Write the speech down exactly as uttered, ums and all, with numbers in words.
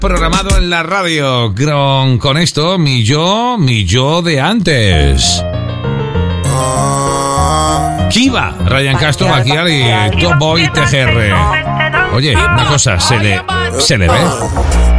Programado en la radio con, con esto, mi yo, mi yo de antes. Kiva, Ryan Castro, Maquial y Top Boy T G R. Oye, una cosa, se le, se le ve.